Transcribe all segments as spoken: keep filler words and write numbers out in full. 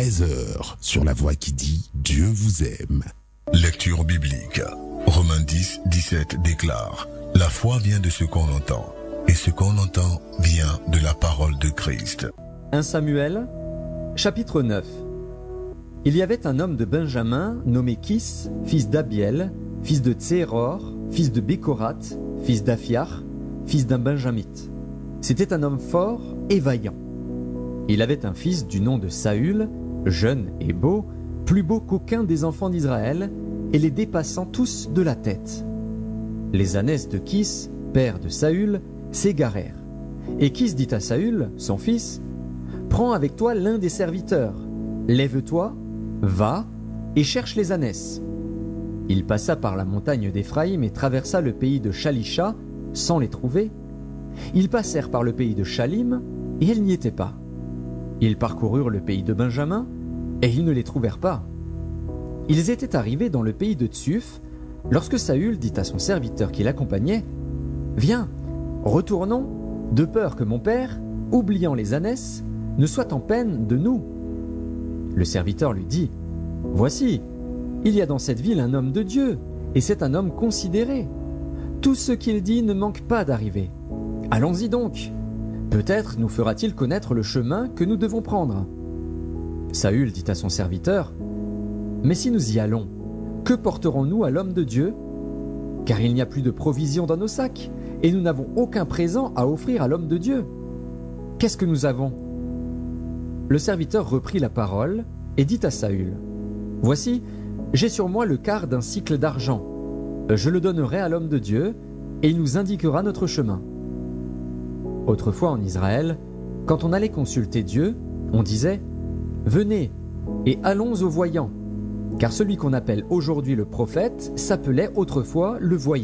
treize heures, sur la voix qui dit Dieu vous aime. Lecture biblique. Romains dix, dix-sept déclare: La foi vient de ce qu'on entend, et ce qu'on entend vient de la parole de Christ. premier Samuel, chapitre neuf. Il y avait un homme de Benjamin, nommé Kis, fils d'Abiel, fils de Tseror, fils de Bécorat, fils d'Aphiar, fils d'un Benjamite. C'était un homme fort et vaillant. Il avait un fils du nom de Saül, jeune et beau, plus beau qu'aucun des enfants d'Israël, et les dépassant tous de la tête. Les ânesses de Kis, père de Saül, s'égarèrent. Et Kis dit à Saül, son fils, « Prends avec toi l'un des serviteurs, lève-toi, va et cherche les ânesses. » Il passa par la montagne d'Éphraïm et traversa le pays de Shalisha sans les trouver. Ils passèrent par le pays de Shalim et elles n'y étaient pas. Ils parcoururent le pays de Benjamin et ils ne les trouvèrent pas. Ils étaient arrivés dans le pays de Tsuf lorsque Saül dit à son serviteur qui l'accompagnait, « Viens, retournons, de peur que mon père, oubliant les ânesses, ne soit en peine de nous. » Le serviteur lui dit, « Voici, il y a dans cette ville un homme de Dieu, et c'est un homme considéré. Tout ce qu'il dit ne manque pas d'arriver. Allons-y donc. Peut-être nous fera-t-il connaître le chemin que nous devons prendre. » Saül dit à son serviteur, « Mais si nous y allons, que porterons-nous à l'homme de Dieu? Car il n'y a plus de provisions dans nos sacs, et nous n'avons aucun présent à offrir à l'homme de Dieu. Qu'est-ce que nous avons ?» Le serviteur reprit la parole et dit à Saül, « Voici, j'ai sur moi le quart d'un sicle d'argent. Je le donnerai à l'homme de Dieu, et il nous indiquera notre chemin. » Autrefois en Israël, quand on allait consulter Dieu, on disait « Venez, et allons au voyant, car celui qu'on appelle aujourd'hui le prophète s'appelait autrefois le voyant. »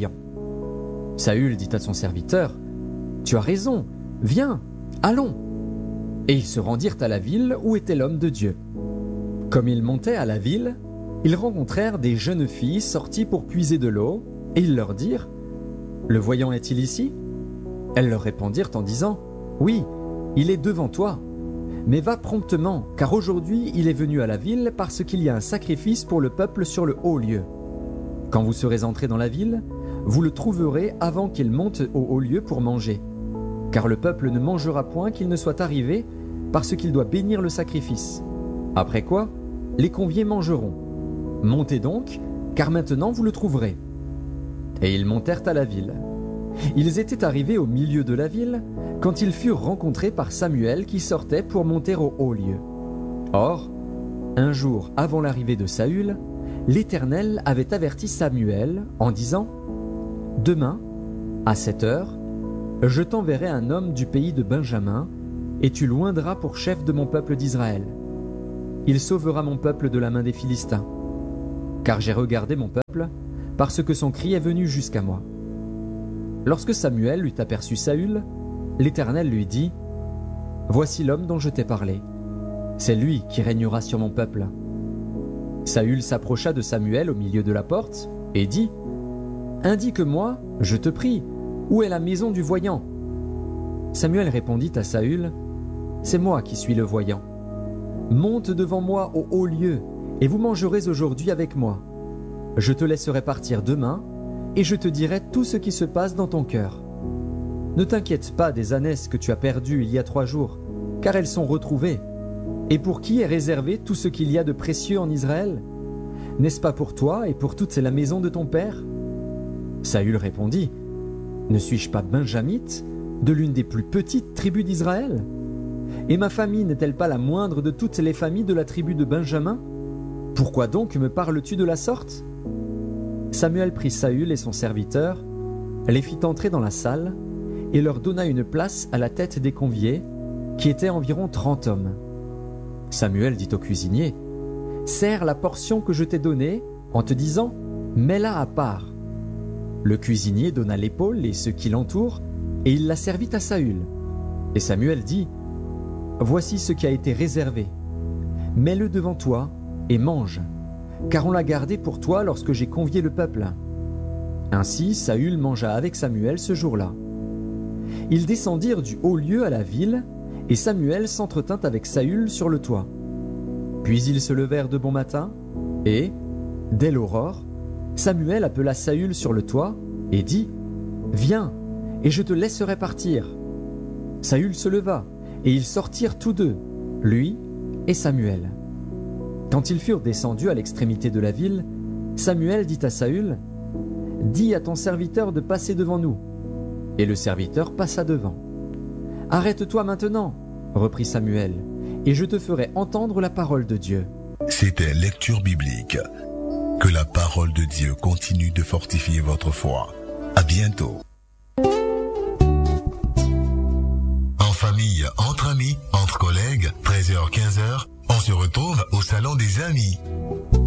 Saül dit à son serviteur, « Tu as raison, viens, allons. » Et ils se rendirent à la ville où était l'homme de Dieu. Comme ils montaient à la ville, ils rencontrèrent des jeunes filles sorties pour puiser de l'eau, et ils leur dirent, « Le voyant est-il ici ?» Elles leur répondirent en disant, « Oui, il est devant toi. Mais va promptement, car aujourd'hui il est venu à la ville parce qu'il y a un sacrifice pour le peuple sur le haut lieu. Quand vous serez entrés dans la ville, vous le trouverez avant qu'il monte au haut lieu pour manger. Car le peuple ne mangera point qu'il ne soit arrivé, parce qu'il doit bénir le sacrifice. Après quoi, les conviés mangeront. Montez donc, car maintenant vous le trouverez. » Et ils montèrent à la ville. Ils étaient arrivés au milieu de la ville, quand ils furent rencontrés par Samuel qui sortait pour monter au haut lieu. Or, un jour avant l'arrivée de Saül, l'Éternel avait averti Samuel en disant, « Demain, à cette heure, je t'enverrai un homme du pays de Benjamin, et tu l'oindras pour chef de mon peuple d'Israël. Il sauvera mon peuple de la main des Philistins. Car j'ai regardé mon peuple, parce que son cri est venu jusqu'à moi. » Lorsque Samuel eut aperçu Saül, l'Éternel lui dit, « Voici l'homme dont je t'ai parlé. C'est lui qui régnera sur mon peuple. » Saül s'approcha de Samuel au milieu de la porte et dit, « Indique-moi, je te prie, où est la maison du voyant ?» Samuel répondit à Saül, « C'est moi qui suis le voyant. Monte devant moi au haut lieu, et vous mangerez aujourd'hui avec moi. Je te laisserai partir demain, et je te dirai tout ce qui se passe dans ton cœur. Ne t'inquiète pas des ânesses que tu as perdues il y a trois jours, car elles sont retrouvées. Et pour qui est réservé tout ce qu'il y a de précieux en Israël? N'est-ce pas pour toi et pour toute la maison de ton père? » Saül répondit, « Ne suis-je pas benjamite, de l'une des plus petites tribus d'Israël? Et ma famille n'est-elle pas la moindre de toutes les familles de la tribu de Benjamin? Pourquoi donc me parles-tu de la sorte ?» Samuel prit Saül et son serviteur, les fit entrer dans la salle, et leur donna une place à la tête des conviés, qui étaient environ trente hommes. Samuel dit au cuisinier, « Sers la portion que je t'ai donnée, en te disant, mets-la à part. » Le cuisinier donna l'épaule et ceux qui l'entourent, et il la servit à Saül. Et Samuel dit, « Voici ce qui a été réservé. Mets-le devant toi et mange, car on l'a gardé pour toi lorsque j'ai convié le peuple. » Ainsi Saül mangea avec Samuel ce jour-là. Ils descendirent du haut lieu à la ville, et Samuel s'entretint avec Saül sur le toit. Puis ils se levèrent de bon matin, et, dès l'aurore, Samuel appela Saül sur le toit et dit « Viens, et je te laisserai partir. » Saül se leva, et ils sortirent tous deux, lui et Samuel. Quand ils furent descendus à l'extrémité de la ville, Samuel dit à Saül « Dis à ton serviteur de passer devant nous. » Et le serviteur passa devant. « Arrête-toi maintenant, reprit Samuel, et je te ferai entendre la parole de Dieu. » C'était Lecture biblique. Que la parole de Dieu continue de fortifier votre foi. À bientôt. En famille, entre amis, entre collègues, treize heures quinze heures, on se retrouve au Salon des Amis.